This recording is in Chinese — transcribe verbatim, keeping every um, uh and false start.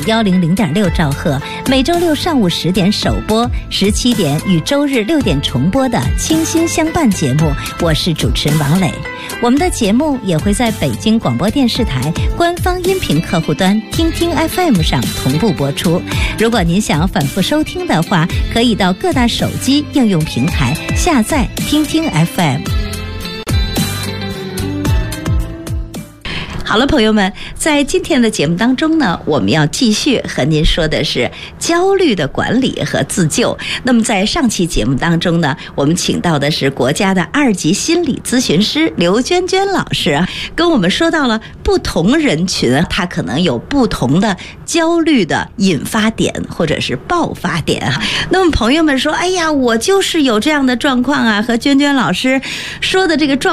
幺零零点六兆赫，每周六上午十点首播，十七点与周日六点重播的《清新相伴》节目，我是主持人王磊。我们的节目也会在北京广播电视台官方音频客户端听听 F M 上同步播出。如果您想反复收听的话，可以到各大手机应用平台下载听听 F M。好了，朋友们，在今天的节目当中呢，我们要继续和您说的是焦虑的管理和自救。那么在上期节目当中呢，我们请到的是国家的二级心理咨询师刘娟娟老师啊，跟我们说到了不同人群他可能有不同的焦虑的引发点或者是爆发点啊。那么朋友们说，哎呀，我就是有这样的状况啊，和娟娟老师说的这个状